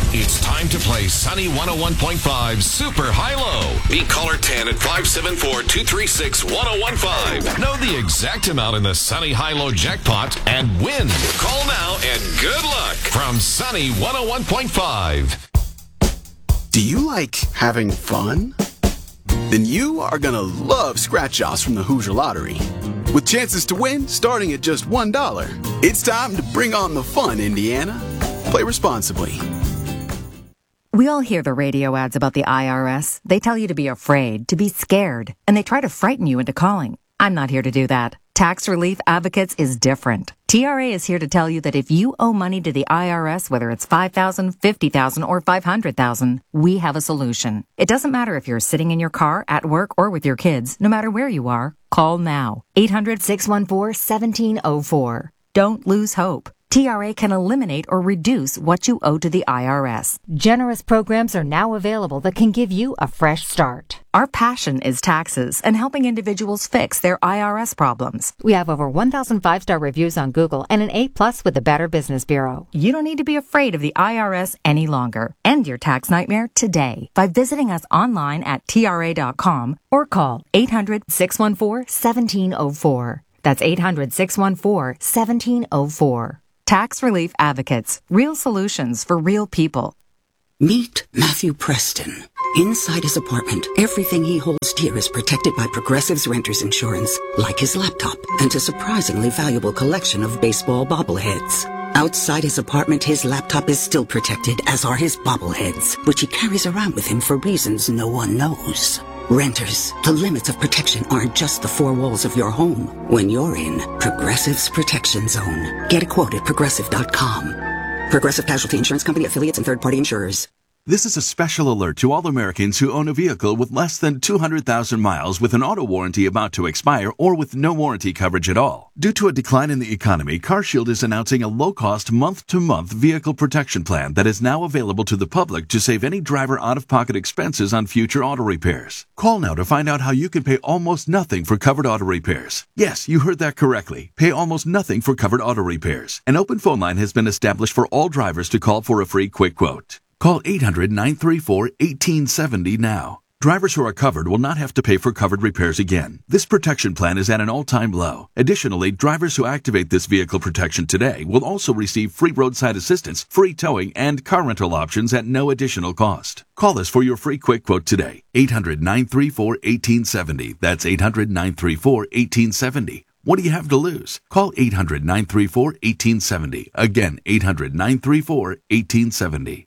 It's time to play Sunny 101.5 Super High-Low. Beat caller 10 at 574-236-1015. Know the exact amount in the Sunny High-Low jackpot and win. Call now and good luck from Sunny 101.5. Do you like having fun? Then you are going to love scratch-offs from the Hoosier Lottery. With chances to win starting at just $1. It's time to bring on the fun, Indiana. Play responsibly. We all hear the radio ads about the IRS. They tell you to be afraid, to be scared, and they try to frighten you into calling. I'm not here to do that. Tax Relief Advocates is different. TRA is here to tell you that if you owe money to the IRS, whether it's $5,000, $50,000, or $500,000, we have a solution. It doesn't matter if you're sitting in your car, at work, or with your kids. No matter where you are, call now. 800-614-1704. Don't lose hope. TRA can eliminate or reduce what you owe to the IRS. Generous programs are now available that can give you a fresh start. Our passion is taxes and helping individuals fix their IRS problems. We have over 1,000 5-star reviews on Google and an A+ with the Better Business Bureau. You don't need to be afraid of the IRS any longer. End your tax nightmare today by visiting us online at TRA.com or call 800-614-1704. That's 800-614-1704. Tax Relief Advocates. Real solutions for real people. Meet Matthew Preston. Inside his apartment, everything he holds dear is protected by Progressive's Renter's Insurance, like his laptop and a surprisingly valuable collection of baseball bobbleheads. Outside his apartment, his laptop is still protected, as are his bobbleheads, which he carries around with him for reasons no one knows. Renters, the limits of protection aren't just the four walls of your home. When you're in Progressive's Protection Zone, get a quote at Progressive.com. Progressive Casualty Insurance Company, affiliates, and third-party insurers. This is a special alert to all Americans who own a vehicle with less than 200,000 miles with an auto warranty about to expire or with no warranty coverage at all. Due to a decline in the economy, CarShield is announcing a low-cost month-to-month vehicle protection plan that is now available to the public to save any driver out-of-pocket expenses on future auto repairs. Call now to find out how you can pay almost nothing for covered auto repairs. Yes, you heard that correctly. Pay almost nothing for covered auto repairs. An open phone line has been established for all drivers to call for a free quick quote. Call 800-934-1870 now. Drivers who are covered will not have to pay for covered repairs again. This protection plan is at an all-time low. Additionally, drivers who activate this vehicle protection today will also receive free roadside assistance, free towing, and car rental options at no additional cost. Call us for your free quick quote today. 800-934-1870. That's 800-934-1870. What do you have to lose? Call 800-934-1870. Again, 800-934-1870.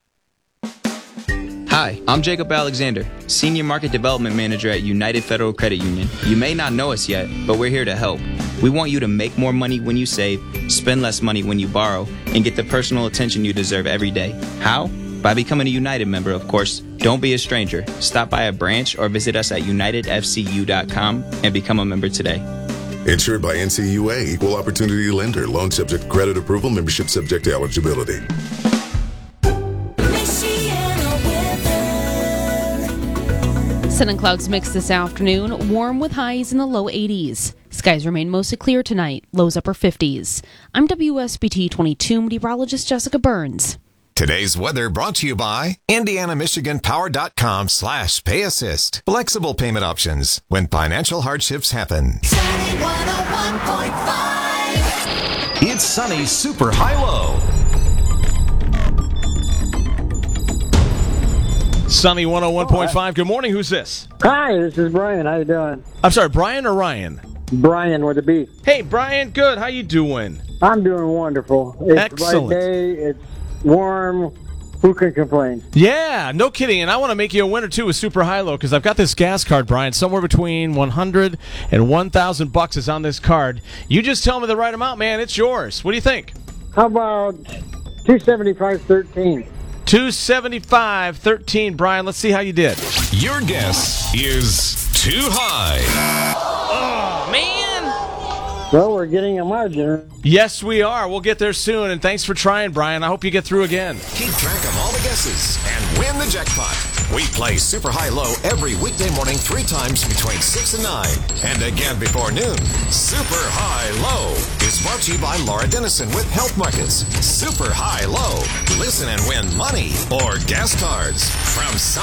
Hi, I'm Jacob Alexander, Senior Market Development Manager at United Federal Credit Union. You may not know us yet, but we're here to help. We want you to make more money when you save, spend less money when you borrow, and get the personal attention you deserve every day. How? By becoming a United member, of course. Don't be a stranger. Stop by a branch or visit us at unitedfcu.com and become a member today. Insured by NCUA, Equal Opportunity Lender. Loan subject to credit approval. Membership subject to eligibility. Sun and clouds mix this afternoon, warm with highs in the low 80s. Skies remain mostly clear tonight, lows upper 50s. I'm WSBT 22 meteorologist Jessica Burns. Today's weather brought to you by IndianaMichiganPower.com/PayAssist. Flexible payment options when financial hardships happen. Sunny 101.5. It's Sunny Super High-Low. Sunny 101.5. Good morning. Who's this? Hi, this is Brian. How you doing? I'm sorry, Brian or Ryan? Brian with a B. Hey, Brian. Good. How you doing? I'm doing wonderful. It's Excellent. a bright day. It's warm. Who can complain? Yeah, no kidding. And I want to make you a winner, too, with Super High-Low, because I've got this gas card, Brian. Somewhere between $100 and $1,000 is on this card. You just tell me the right amount, man. It's yours. What do you think? How about $275.13? $275.13, Brian. Let's see how you did. Your guess is too high. Oh, man. Well, we're getting a margin. Yes, we are. We'll get there soon, and thanks for trying, Brian. I hope you get through again. Keep track of all the guesses and win the jackpot. We play Super High-Low every weekday morning 3 times between 6 and 9. And again before noon. Super High-Low is brought to you by Laura Dennison with Health Markets. Super High-Low. Listen Listen and win money or gas cards from Sun